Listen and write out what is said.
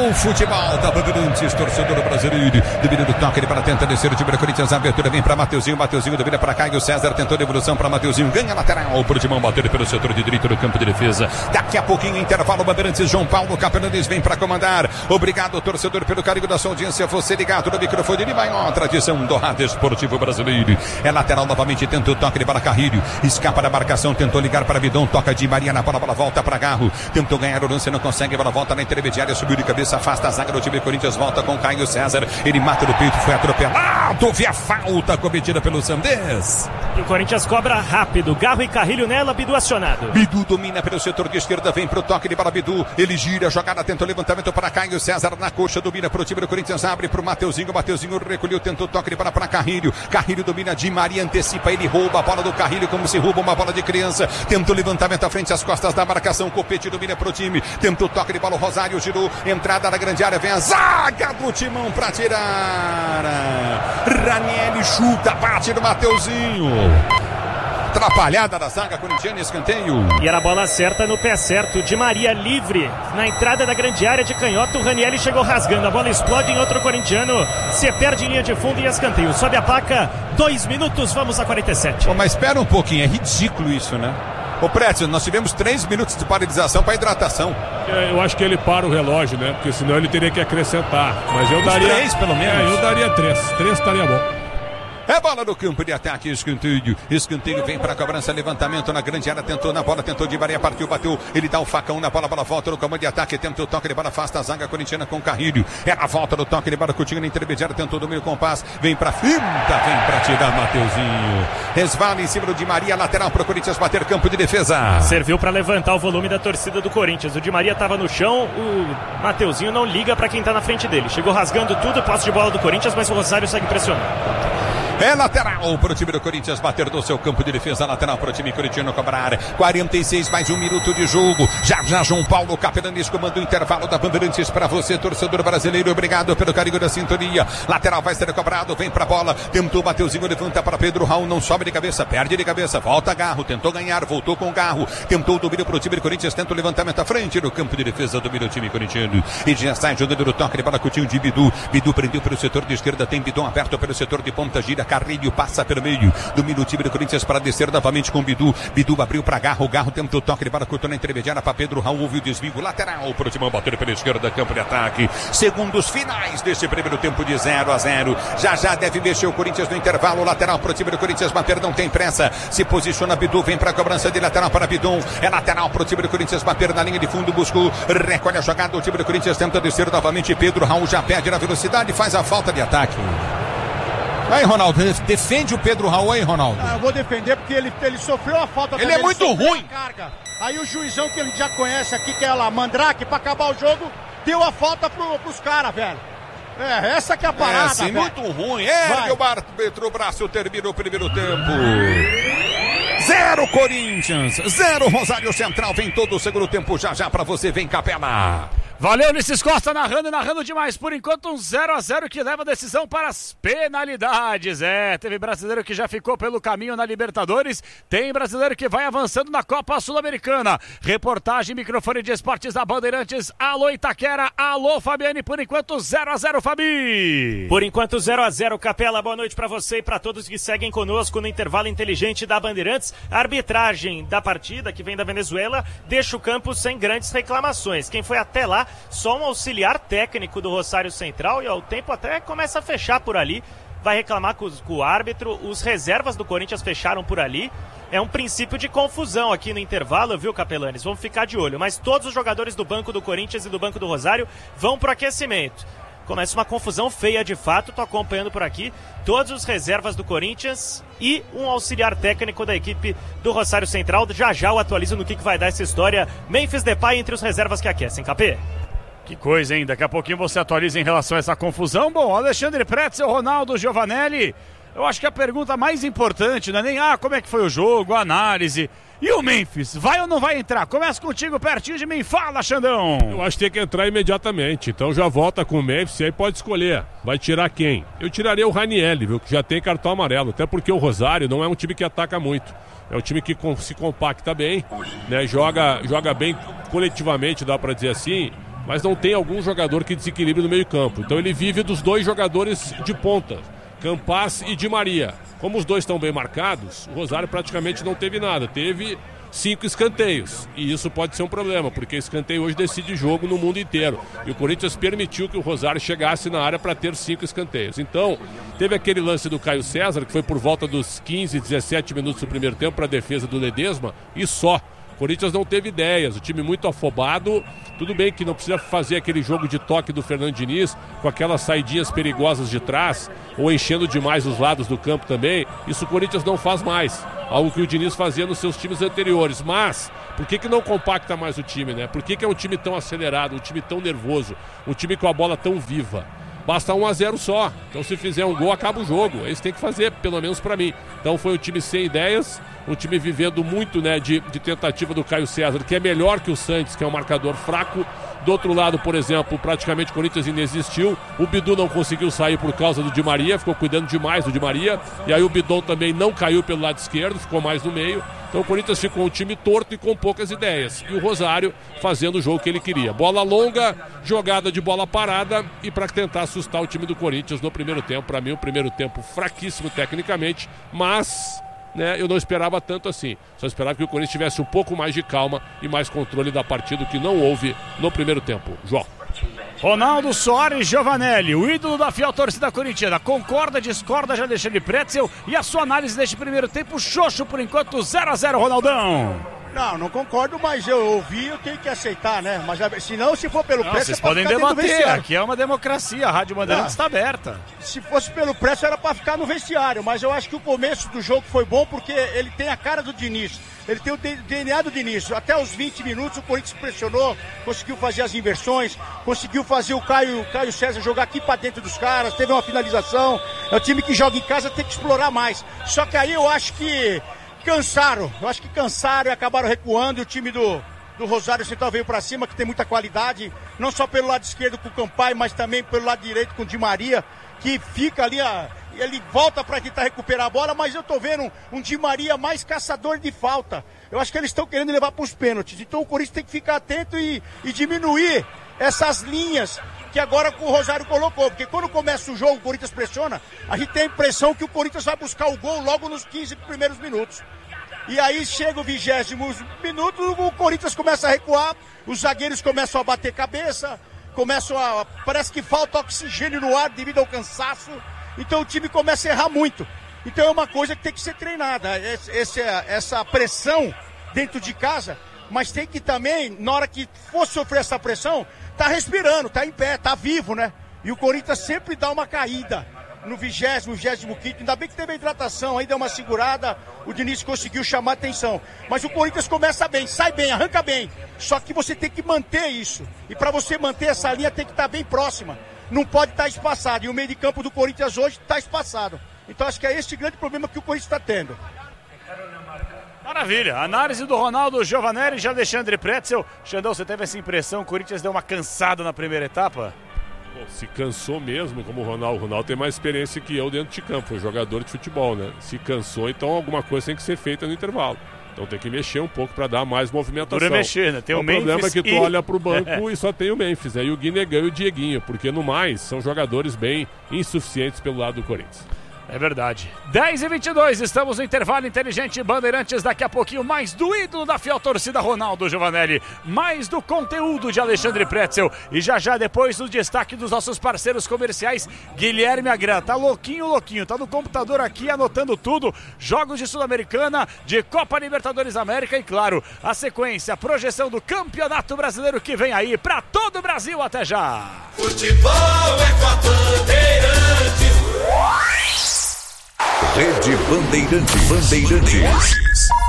o futebol da Bandeirantes, torcedor brasileiro. Domina do toque, ele para tentar descer o time do Corinthians. A abertura vem para Mateuzinho. Mateuzinho domina para Caio César. Tentou devolução para Mateuzinho. Ganha lateral. Pro Timão bater pelo setor de direito do campo de defesa. Daqui a pouquinho, intervalo. Bandeirantes, João Paulo Capelanes vem para comandar. Obrigado, torcedor, pelo carinho da sua audiência. Você ligado no microfone de maior tradição do rádio esportivo brasileiro. É lateral novamente. Tenta o toque, ele para Carrilho. Escapa da marcação. Tentou ligar para Bidon. Toca de Maria na bola. Bola volta para Garro. Tentou ganhar o lance. Não consegue. Bola volta na intermediária. Subiu de cabeça. Afasta a zaga do time Corinthians, volta com Caio César, ele mata no peito, foi atropelado, vê a falta cometida pelo Sandés. E o Corinthians cobra rápido, Garro e Carrilho nela, Bidu acionado. Bidu domina pelo setor de esquerda, vem pro toque de bola, Bidu, ele gira, jogada, tenta o levantamento para Caio César, na coxa, domina pro time do Corinthians, abre pro Mateuzinho, Mateuzinho recolheu, tentou o toque de bola para Carrilho, Carrilho domina, Di Maria antecipa, ele rouba a bola do Carrilho como se rouba uma bola de criança, tenta o levantamento à frente, às costas da marcação, Copete domina pro time, tenta o toque de bola, o Rosário girou, entrada na grande área, vem a zaga do Timão pra tirar. Ranieri chuta, bate no Mateuzinho. Atrapalhada da zaga corintiana, escanteio. E era a bola certa no pé certo. Di Maria livre na entrada da grande área de canhota. O Ranieri chegou rasgando. A bola explode em outro corintiano. Se perde em linha de fundo e escanteio. Sobe a placa. 2 minutos, vamos a 47. Oh, mas espera um pouquinho, é ridículo isso, né? Ô Prédio, nós tivemos 3 minutos de paralisação para hidratação. Eu acho que ele para o relógio, né? Porque senão ele teria que acrescentar. Mas eu daria 3 pelo menos. Eu daria 3. 3 estaria bom. É bola no campo de ataque, escanteio. Escanteio vem para a cobrança, levantamento na grande área, tentou na bola, tentou de Maria, partiu, bateu. Ele dá o facão na bola, bola volta no comando de ataque, tentou o toque de bola, afasta a zaga corintiana com Carrilho. É a volta do toque de bola, Coutinho na intermediária, tentou do meio compás, vem para finta, vem para tirar Mateuzinho. Resvala em cima do Di Maria, lateral para o Corinthians bater campo de defesa. Serviu para levantar o volume da torcida do Corinthians. O Di Maria estava no chão, o Mateuzinho não liga para quem está na frente dele. Chegou rasgando tudo, posse de bola do Corinthians, mas o Rosário segue pressionando. É lateral para o time do Corinthians bater do seu campo de defesa, lateral para o time corintiano cobrar. 46 mais 1 minuto de jogo. Já João Paulo Capelanes comanda o intervalo da Bandeirantes para você, torcedor brasileiro. Obrigado pelo carinho da sintonia. Lateral vai ser cobrado, vem para a bola. Tentou Mateuzinho, levanta para Pedro Raul, não sobe de cabeça, perde de cabeça, volta Garro, tentou ganhar, voltou com Garro. Tentou o domínio para o time do Corinthians, tenta o levantamento à frente no campo de defesa, domina o time corintiano. E já sai jogando no toque de bola, Coutinho de Bidu. Bidu prendeu pelo setor de esquerda, tem Bidon aberto pelo setor de ponta, gira. Carrilho passa pelo meio, domina o time do Corinthians para descer novamente com Bidu. Bidu abriu para Garro, Garro tentou o toque de bola, cortou na intermediária para Pedro Raul, houve o desvio lateral para o Timão bater pela esquerda, campo de ataque. Segundos finais desse primeiro tempo de 0-0. Já deve mexer o Corinthians no intervalo, lateral para o time do Corinthians bater, não tem pressa. Se posiciona Bidu, vem para a cobrança de lateral para Bidon. É lateral para o time do Corinthians bater na linha de fundo, buscou, recolhe a jogada, o time do Corinthians tenta descer novamente. Pedro Raul já perde na velocidade, faz a falta de ataque. Aí, Ronaldo, defende o Pedro Raul aí, Ronaldo. Eu vou defender porque ele sofreu a falta. Ele é muito ruim. Aí o juizão que ele já conhece aqui, que é lá, Mandrake, pra acabar o jogo, deu a falta pros caras, velho. Essa que é a parada, sim, velho. Muito ruim. Ergue o árbitro, o braço, termina o primeiro tempo. 0 Corinthians, 0 Rosário Central, vem todo o segundo tempo já pra você, vem Capela. Valeu, Ulisses Costa, narrando demais. Por enquanto, um 0-0 que leva a decisão para as penalidades. Teve brasileiro que já ficou pelo caminho na Libertadores. Tem brasileiro que vai avançando na Copa Sul-Americana. Reportagem, microfone de esportes da Bandeirantes. Alô, Itaquera. Alô, Fabiane. Por enquanto, 0-0, Fabi. Por enquanto, 0-0, Capela. Boa noite para você e para todos que seguem conosco no intervalo inteligente da Bandeirantes. A arbitragem da partida, que vem da Venezuela, deixa o campo sem grandes reclamações. Quem foi até lá, só um auxiliar técnico do Rosário Central, e o tempo até começa a fechar por ali, vai reclamar com o árbitro. Os reservas do Corinthians fecharam por ali. É um princípio de confusão aqui no intervalo, viu, Capelanes? Vamos ficar de olho, mas todos os jogadores do banco do Corinthians e do banco do Rosário vão pro aquecimento. Começa uma confusão feia de fato, tô acompanhando por aqui todos os reservas do Corinthians e um auxiliar técnico da equipe do Rosário Central. Já eu atualizo no que vai dar essa história. Memphis Depay entre os reservas que aquecem, Capê. Que coisa, hein? Daqui a pouquinho você atualiza em relação a essa confusão. Bom, Alexandre Pretzel, Ronaldo Giovanelli, eu acho que a pergunta mais importante não é nem como é que foi o jogo, a análise. E o Memphis, vai ou não vai entrar? Começa contigo pertinho de mim, fala, Xandão. Eu acho que tem que entrar imediatamente, então já volta com o Memphis e aí pode escolher. Vai tirar quem? Eu tiraria o Ranieri, viu, que já tem cartão amarelo, até porque o Rosário não é um time que ataca muito. É um time que se compacta bem, né? Joga bem coletivamente, dá pra dizer assim. mas não tem algum jogador que desequilibre no meio campo. Então ele vive dos 2 jogadores de ponta, Campas e Di Maria. Como os 2 estão bem marcados, o Rosário praticamente não teve nada. Teve 5 escanteios. E isso pode ser um problema, porque escanteio hoje decide jogo no mundo inteiro. E o Corinthians permitiu que o Rosário chegasse na área para ter 5 escanteios. Então, teve aquele lance do Caio César, que foi por volta dos 15, 17 minutos do primeiro tempo para a defesa do Ledesma, e só. O Corinthians não teve ideias, o time muito afobado. Tudo bem que não precisa fazer aquele jogo de toque do Fernando Diniz, com aquelas saidinhas perigosas de trás, ou enchendo demais os lados do campo também. Isso o Corinthians não faz mais, algo que o Diniz fazia nos seus times anteriores. Mas, por que não compacta mais o time, né? Por que é um time tão acelerado, um time tão nervoso, um time com a bola tão viva? Basta 1-0 só. Então se fizer um gol, acaba o jogo. Eles têm que fazer, pelo menos para mim. Então foi um time sem ideias, um time vivendo muito, né, de tentativa do Caio César, que é melhor que o Santos, que é um marcador fraco. Do outro lado, por exemplo, praticamente o Corinthians inexistiu. O Bidu não conseguiu sair por causa do Di Maria, ficou cuidando demais do Di Maria. E aí o Bidon também não caiu pelo lado esquerdo, ficou mais no meio. Então o Corinthians ficou um time torto e com poucas ideias. E o Rosário fazendo o jogo que ele queria. Bola longa, jogada de bola parada e para tentar assustar o time do Corinthians no primeiro tempo. Para mim, o primeiro tempo fraquíssimo tecnicamente, mas, né, eu não esperava tanto assim. Só esperava que o Corinthians tivesse um pouco mais de calma e mais controle da partida, que não houve no primeiro tempo. João. Ronaldo Soares Giovanelli, o ídolo da fiel torcida corintiana. Concorda, discorda, já deixa de Pretzel. E a sua análise deste primeiro tempo, xoxo por enquanto, 0-0, Ronaldão. Não concordo, mas eu ouvi, eu tenho que aceitar, né? Mas se for pelo preço, vocês podem debater, aqui é uma democracia, a Rádio Bandeirantes está aberta. Se fosse pelo preço era para ficar no vestiário, mas eu acho que o começo do jogo foi bom porque ele tem a cara do Diniz, ele tem o DNA do Diniz. Até os 20 minutos o Corinthians pressionou, conseguiu fazer as inversões, conseguiu fazer o Caio César jogar aqui para dentro dos caras, teve uma finalização. É o time que joga em casa, tem que explorar mais. Só que aí eu acho que cansaram e acabaram recuando. E o time do Rosário Central veio para cima, que tem muita qualidade, não só pelo lado esquerdo com o Campai, mas também pelo lado direito com o Di Maria, que fica ali, ele volta para tentar recuperar a bola, mas eu tô vendo um Di Maria mais caçador de falta. Eu acho que eles estão querendo levar para os pênaltis, então o Corinthians tem que ficar atento e diminuir essas linhas que agora o Rosário colocou, porque quando começa o jogo, o Corinthians pressiona, a gente tem a impressão que o Corinthians vai buscar o gol logo nos 15 primeiros minutos. E aí chega o 20º minuto, o Corinthians começa a recuar, os zagueiros começam a bater cabeça, parece que falta oxigênio no ar devido ao cansaço, então o time começa a errar muito. Então é uma coisa que tem que ser treinada, essa pressão dentro de casa, mas tem que também, na hora que for sofrer essa pressão, tá respirando, tá em pé, tá vivo, né? E o Corinthians sempre dá uma caída. No 20º, 25º, ainda bem que teve a hidratação, aí deu uma segurada, o Diniz conseguiu chamar a atenção. Mas o Corinthians começa bem, sai bem, arranca bem. Só que você tem que manter isso. E para você manter essa linha tem que estar bem próxima. Não pode estar espaçado. E o meio de campo do Corinthians hoje está espaçado. Então acho que é esse grande problema que o Corinthians está tendo. Maravilha, análise do Ronaldo Giovanelli e já Alexandre Pretzel. Xandão, você teve essa impressão, o Corinthians deu uma cansada na primeira etapa? Se cansou mesmo, como o Ronaldo tem mais experiência que eu dentro de campo, foi jogador de futebol, né? Se cansou, então alguma coisa tem que ser feita no intervalo. Então tem que mexer um pouco para dar mais movimentação. Dura mexer, né? Tem o Memphis. O problema é que tu olha pro banco e só tem o Memphis, aí o Guinegão e o Dieguinho, porque no mais são jogadores bem insuficientes pelo lado do Corinthians. É verdade. 10h22, estamos no intervalo inteligente Bandeirantes. Daqui a pouquinho mais do ídolo da fiel torcida Ronaldo Giovanelli, mais do conteúdo de Alexandre Pretzel e já depois do destaque dos nossos parceiros comerciais. Guilherme Agra, tá louquinho, tá no computador aqui anotando tudo, jogos de Sul-Americana, de Copa Libertadores América e claro, a sequência, a projeção do Campeonato Brasileiro que vem aí pra todo o Brasil. Até já! Futebol é com a Bandeirantes. Rede Bandeirantes.